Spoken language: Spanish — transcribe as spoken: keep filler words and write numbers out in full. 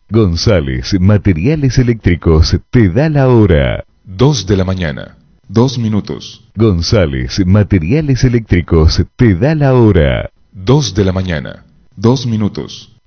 González Materiales Eléctricos te da la hora. Dos de la mañana, dos minutos. González Materiales Eléctricos te da la hora. Dos de la mañana, dos minutos.